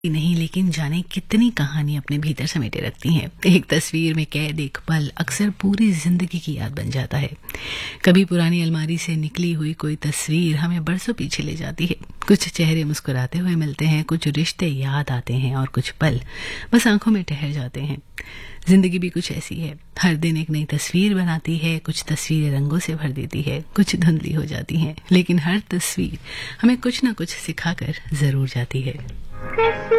नहीं, लेकिन जाने कितनी कहानी अपने भीतर समेटे रखती हैं। एक तस्वीर में कैद एक पल अक्सर पूरी जिंदगी की याद बन जाता है। कभी पुरानी अलमारी से निकली हुई कोई तस्वीर हमें बरसों पीछे ले जाती है। कुछ चेहरे मुस्कुराते हुए मिलते हैं, कुछ रिश्ते याद आते हैं और कुछ पल बस आंखों में ठहर जाते हैं। जिंदगी भी कुछ ऐसी है, हर दिन एक नई तस्वीर बनाती है। कुछ तस्वीरें रंगों से भर देती है, कुछ धुंधली हो जाती हैं, लेकिन हर तस्वीर हमें कुछ ना कुछ सिखाकर जरूर जाती है।